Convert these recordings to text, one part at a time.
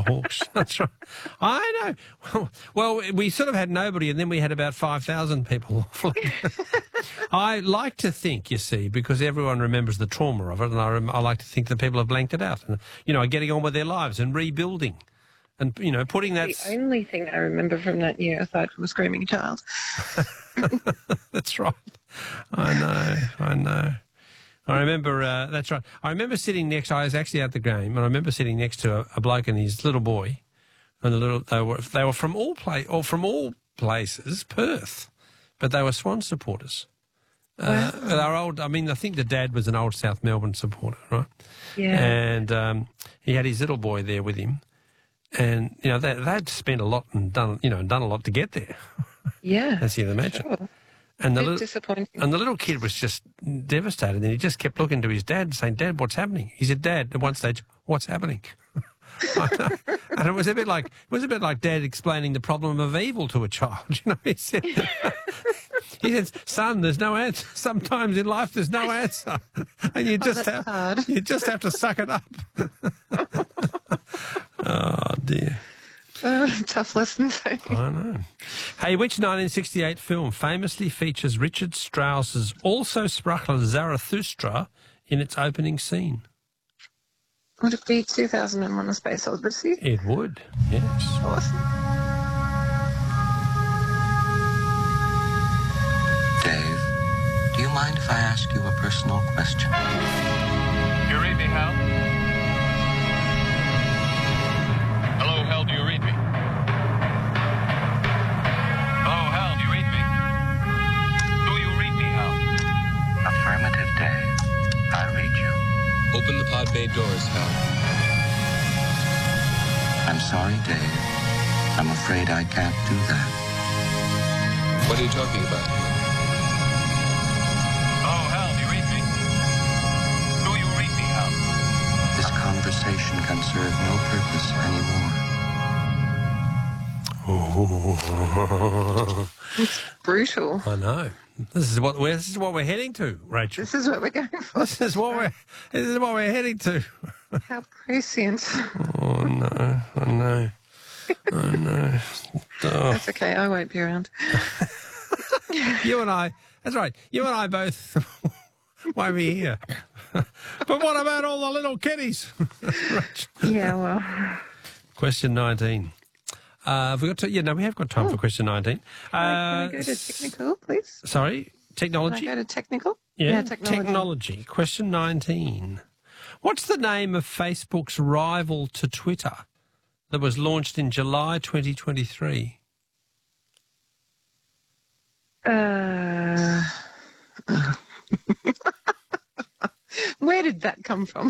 Hawks. That's right. I know. Well, we sort of had nobody, and then we had about 5,000 people. I like to think, you see, because everyone remembers the trauma of it, and I like to think that people have blanked it out and, are getting on with their lives and rebuilding and, putting that... The only thing I remember from that year, aside from a screaming child. That's right. I know. I remember, that's right. I remember sitting next, I was actually at the game, and I remember sitting next to a bloke and his little boy, and they were from all places, Perth, but they were Swan supporters. Wow. They were old. I mean, I think the dad was an old South Melbourne supporter, right? Yeah. And he had his little boy there with him, and they'd spent a lot and done a lot to get there. Yeah. As you'd imagine. Sure. And Disappointing. And the little kid was just devastated, and he just kept looking to his dad, saying, "Dad, what's happening?" He said, "Dad," at one stage, "what's happening?" And it was a bit like Dad explaining the problem of evil to a child. He said, "Son, there's no answer. Sometimes in life, there's no answer, and you just have to suck it up." Oh dear. Tough lesson. I know. Hey, which 1968 film famously features Richard Strauss's Also Sprach Zarathustra in its opening scene? Would it be 2001: A Space Odyssey? It would, yes. Awesome. Dave, do you mind if I ask you a personal question? You read me, Hal? Hello, Hal, do you read me? Hello, Hal, do you read me? Do you read me, Hal? Affirmative, Dave. I read you. Open the pod bay doors, Hal. I'm sorry, Dave. I'm afraid I can't do that. What are you talking about? Hello, Hal, do you read me? Do you read me, Hal? This conversation can serve no purpose anymore. It's brutal. I know. This is what we're heading to, Rachel. This is what we're going for. This is what we're heading to. How prescient. Oh no! I know. Oh. That's okay. I won't be around. You and I. That's right. You and I both won't be here. But what about all the little kiddies? Yeah. Well. Question 19. Have we got to? Yeah, no, we have got time for question 19. Can I go to technical, please? Sorry, technology? Can I go to technical? Yeah, technology. Question 19. What's the name of Facebook's rival to Twitter that was launched in July 2023? Where did that come from?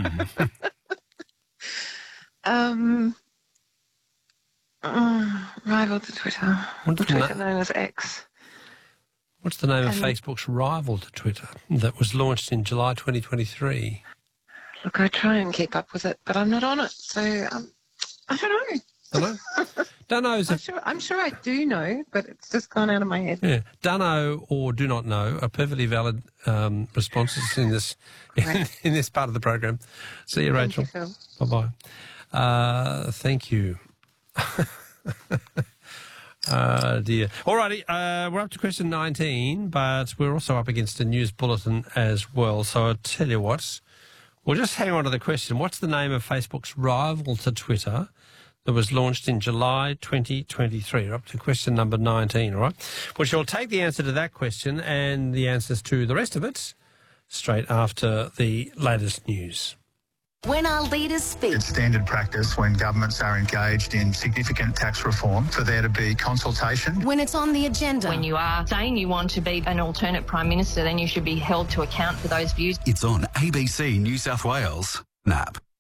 Rival to Twitter. Twitter known as X. What's the name of Facebook's rival to Twitter that was launched in July 2023? Look, I try and keep up with it, but I'm not on it, so I don't know. I'm sure I do know, but it's just gone out of my head. Yeah, dunno or do not know are perfectly valid responses in this in this part of the program. See you, Rachel. Thank you, Phil. Bye-bye. Thank you. Dear. Alrighty, we're up to question 19, but we're also up against a news bulletin as well. So I'll tell you what, we'll just hang on to the question. What's the name of Facebook's rival to Twitter that was launched in July 2023? We're up to question number 19, all right? We shall take the answer to that question and the answers to the rest of it straight after the latest news. When our leaders speak. It's standard practice when governments are engaged in significant tax reform for there to be consultation. When it's on the agenda. When you are saying you want to be an alternate Prime Minister, then you should be held to account for those views. It's on ABC New South Wales. NAP.